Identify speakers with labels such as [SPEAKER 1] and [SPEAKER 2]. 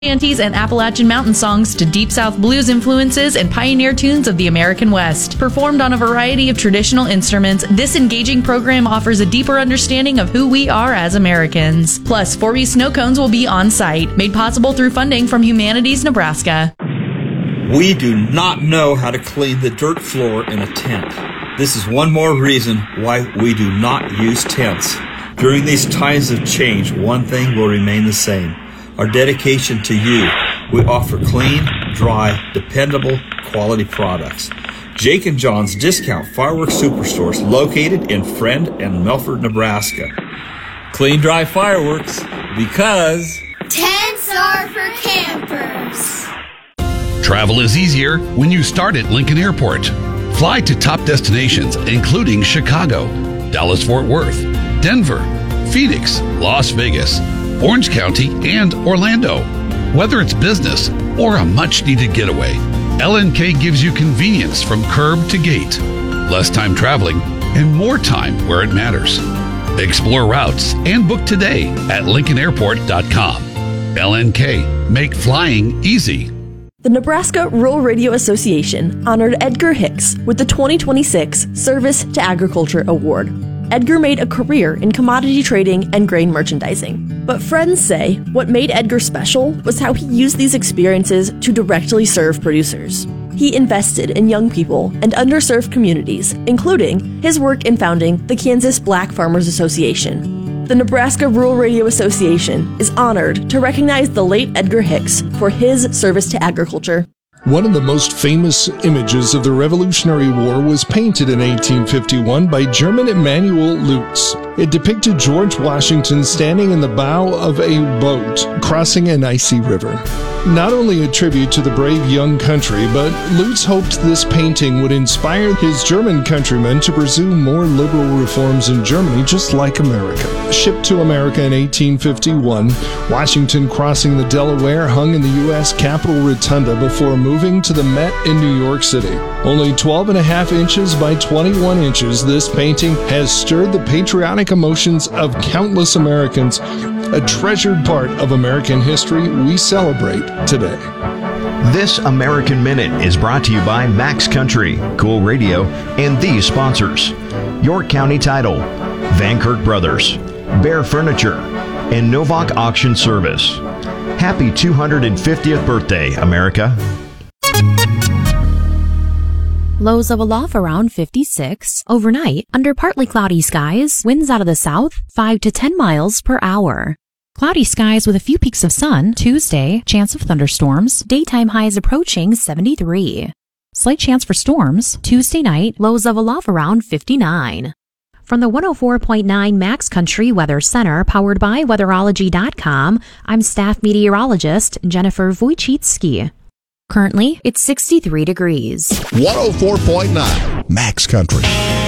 [SPEAKER 1] Shanties and Appalachian mountain songs to Deep South blues influences and pioneer tunes of the American West. Performed on a variety of traditional instruments, this engaging program offers a deeper understanding of who we are as Americans. Plus, 4B snow cones will be on site, made possible through funding from Humanities Nebraska.
[SPEAKER 2] We do not know how to clean the dirt floor in a tent. This is one more reason why we do not use tents. During these times of change, one thing will remain the same: our dedication to you. We offer clean, dry, dependable, quality products. Jake and John's Discount Fireworks Superstores, located in Friend and Melford, Nebraska. Clean, dry fireworks, because
[SPEAKER 3] tents are for campers.
[SPEAKER 4] Travel is easier when you start at Lincoln Airport. Fly to top destinations including Chicago, Dallas-Fort Worth, Denver, Phoenix, Las Vegas, Orange County, and Orlando. Whether it's business or a much-needed getaway, LNK gives you convenience from curb to gate, less time traveling, and more time where it matters. Explore routes and book today at LincolnAirport.com. LNK, make flying easy.
[SPEAKER 5] The Nebraska Rural Radio Association honored Edgar Hicks with the 2026 Service to Agriculture Award. Edgar made a career in commodity trading and grain merchandising. But friends say what made Edgar special was how he used these experiences to directly serve producers. He invested in young people and underserved communities, including his work in founding the Kansas Black Farmers Association. The Nebraska Rural Radio Association is honored to recognize the late Edgar Hicks for his service to agriculture.
[SPEAKER 6] One of the most famous images of the Revolutionary War was painted in 1851 by German Emanuel Lutz. It depicted George Washington standing in the bow of a boat crossing an icy river. Not only a tribute to the brave young country, but Lutz hoped this painting would inspire his German countrymen to pursue more liberal reforms in Germany, just like America. Shipped to America in 1851, Washington crossing the Delaware hung in the U.S. Capitol Rotunda before moving to the Met in New York City. Only 12.5 inches by 21 inches, this painting has stirred the patriotic emotions of countless Americans, a treasured part of American history we celebrate today.
[SPEAKER 7] This American Minute is brought to you by Max Country, Cool Radio, and these sponsors: York County Title, Van Kirk Brothers, Bear Furniture, and Novak Auction Service. Happy 250th birthday, America.
[SPEAKER 8] Lows of a low around 56. Overnight, under partly cloudy skies, winds out of the south, 5 to 10 miles per hour. Cloudy skies with a few peaks of sun. Tuesday, chance of thunderstorms. Daytime highs approaching 73. Slight chance for storms. Tuesday night, lows of a low around 59. From the 104.9 Max Country Weather Center, powered by Weatherology.com, I'm staff meteorologist Jennifer Wojcicki. Currently, it's 63 degrees.
[SPEAKER 9] 104.9 Max Country.